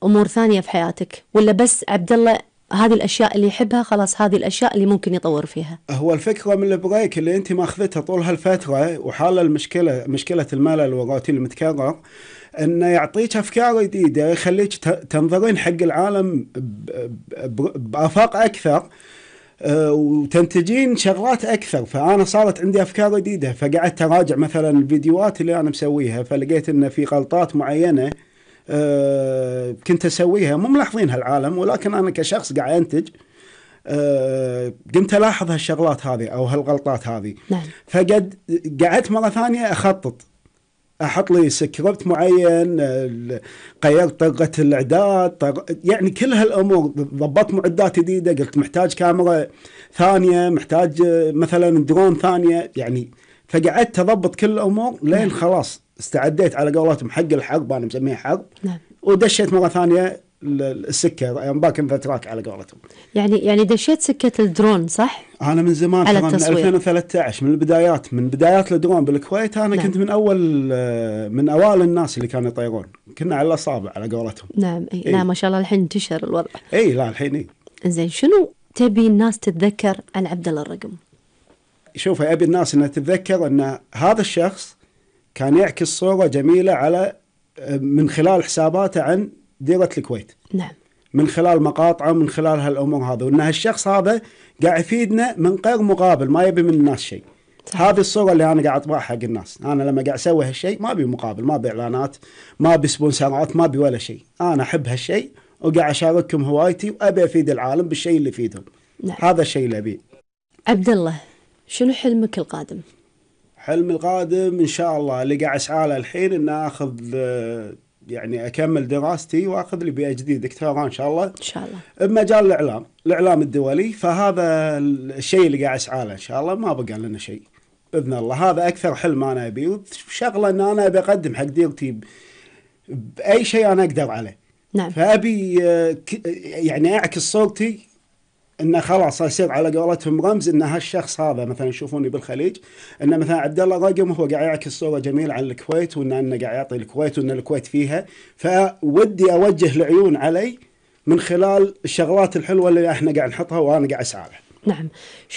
أمور ثانية في حياتك، ولا بس عبد الله هذه الأشياء اللي يحبها خلاص هذه الأشياء اللي ممكن يطور فيها؟ هو الفكرة من البريك اللي انت ماخذتها طول هالفترة وحال المشكلة، مشكلة الملل والروتين المتكرر، انه يعطيك افكار جديدة، يخليك تنظرين حق العالم بآفاق اكثر، وتنتجين شغلات اكثر. فانا صارت عندي افكار جديدة، فقعدت اراجع مثلا الفيديوهات اللي انا مسويها، فلقيت ان في غلطات معينة كنت اسويها مو ملاحظين هالعالم، ولكن انا كشخص قاعد انتج قمت الاحظ هالشغلات هذه او هالغلطات هذه. نعم. فقد قعدت مره ثانيه اخطط، احط لي سكريبت معين، غيرت طريقه الاعداد، يعني كل هالامور. ضبطت معدات جديده، قلت محتاج كاميرا ثانيه، محتاج مثلا درون ثانيه يعني. فقعدت اضبط كل الامور لين خلاص استعديت على قولتهم حق الحرب، انا مسميها حرب. نعم. ودشيت مره ثانيه السكه باك ان ذا تراك على قولتهم. يعني دشيت سكة الدرون صح؟ انا من زمان، على من التصوير. 2013 من البدايات، من بدايات الدرون بالكويت. انا نعم. كنت من اوائل الناس اللي كانوا يطيرون، كنا على الاصابع على قولتهم. نعم. لا ما شاء الله الحين انتشر الوضع. لا الحين زين، شنو تبي الناس تتذكر عن عبد الله الرقم؟ شوف، ابي الناس انها تتذكر ان هذا الشخص كان يعكس صورة جميلة على من خلال حساباته عن ديرة الكويت. نعم. من خلال مقاطعه، من خلال هالامور هذا، وان هالشخص هذا قاعد يفيدنا من غير مقابل، ما يبي من الناس شيء. هذه الصورة اللي انا قاعد اطبعها حق الناس. انا لما قاعد اسوي هالشيء ما ابي مقابل، ما ابي اعلانات، ما ابي سبونسرات، ما ابي ولا شيء. انا احب هالشيء وقاعد اشارككم هوايتي، وابي افيد العالم بالشيء اللي يفيدهم. نعم. هذا الشيء اللي ابيه. عبد الله، شنو حلمك القادم؟ حلمي القادم ان شاء الله اللي قاعد اسعى له الحين ان اخذ يعني اكمل دراستي واخذ لي PhD دكتوراه ان شاء الله. ان شاء الله. بمجال الاعلام الدولي. فهذا الشيء اللي قاعد اسعى له ان شاء الله، ما بقى لنا شيء باذن الله. هذا اكثر حلم انا ابيه، وشغله ان انا ابي اقدم حق ديرتي باي شيء انا اقدر عليه. نعم. فابي يعني اعكس صورتي، انه خلاص يصير على قولتهم رمز ان هالشخص هذا مثلا يشوفوني بالخليج، ان مثلا عبد الله الرقم هو قاعد يعكس صوره جميله عن الكويت، وان قاعد يعطي الكويت، وان الكويت فيها. فودي اوجه العيون علي من خلال الشغلات الحلوه اللي احنا قاعد نحطها وانا قاعد اسعى لها. نعم.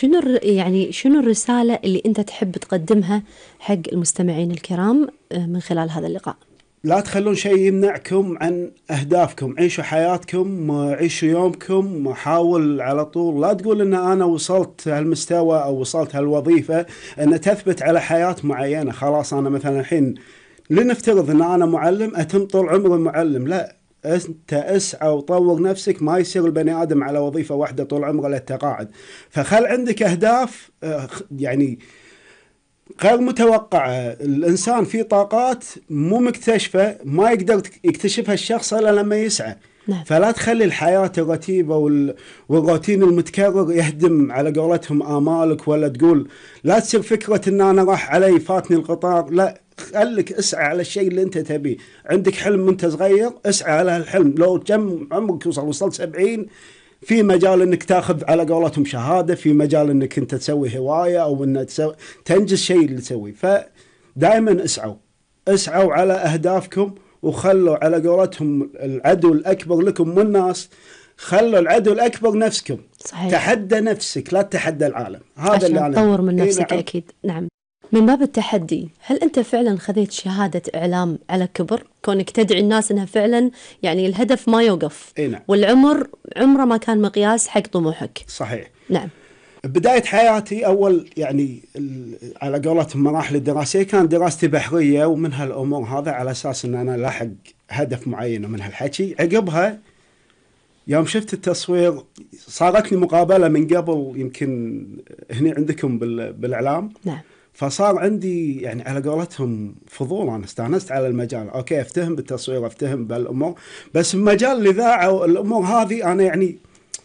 شنو الرساله اللي انت تحب تقدمها حق المستمعين الكرام من خلال هذا اللقاء؟ لا تخلون شيء يمنعكم عن أهدافكم. عيشوا حياتكم، عيشوا يومكم، حاول على طول. لا تقول إن أنا وصلت هالمستوى أو وصلت هالوظيفة، أن تثبت على حياة معينة. خلاص أنا مثلا الحين لنفترض أن أنا معلم، أتم طول عمري معلم. لا، أنت اسعى وطور نفسك. ما يصير البني آدم على وظيفة واحدة طول عمره للتقاعد. فخل عندك أهداف يعني غير متوقعة. الإنسان فيه طاقات مو مكتشفة، ما يقدر يكتشفها الشخص إلا لما يسعى. نعم. فلا تخلي الحياة الرتيبة والروتين المتكرر يهدم على قولتهم آمالك، ولا تقول لا تصير فكرة إن أنا راح علي فاتني القطار. لا، خليك اسعى على الشيء اللي أنت تبيه. عندك حلم وأنت صغير، اسعى على هالحلم. لو كم عمرك وصلت 70، في مجال انك تاخذ على قولتهم شهاده، في مجال انك انت تسوي هوايه، او ان تنجز شيء اللي تسويه. فدائما اسعوا على اهدافكم، وخلوا على قولتهم العدو الاكبر لكم من الناس، خلوا العدو الاكبر نفسكم. صحيح. تحدى نفسك، لا تتحدى العالم. هذا اللي عشان انا تطور من نفسك. نعم. اكيد. نعم. من باب التحدي، هل أنت فعلا خذيت شهادة إعلام على كبر، كونك تدعي الناس أنها فعلا يعني الهدف ما يوقف؟ نعم. والعمر عمره ما كان مقياس حق طموحك. صحيح. نعم. بداية حياتي أول يعني على قولتهم مراحل الدراسية كانت دراستي بحرية، ومن هالأمور هذا على أساس أن أنا لاحق هدف معين ومن هالحكي. عقبها يوم شفت التصوير صارت لي مقابلة من قبل، يمكن هنا عندكم بالإعلام. نعم. فصار عندي يعني على قولتهم فضول. أنا استانست على المجال. أوكي، أفتهم بالتصوير، أفتهم بالأمور، بس بمجال الإذاعة والأمور هذه أنا يعني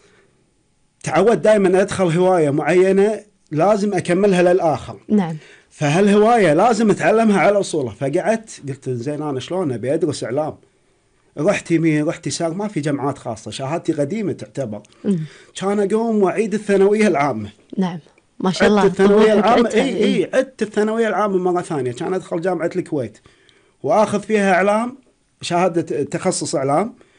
تعود دائما أدخل هواية معينة لازم أكملها للآخر. نعم. فهالهواية لازم أتعلمها على أصولها. فقعدت قلت زين أنا شلون أبي أدرس إعلام؟ رحت يمين رحت يسار، ما في جامعات خاصة، شهادتي قديمة تعتبر. كان أقوم وأعيد الثانوية العامة. نعم. ما شاء الله. عدت الثانوية العامة. عدت الثانوية العامة مرة ثانية. كان أدخل جامعة الكويت وآخذ فيها إعلام، شهادة تخصص إعلام.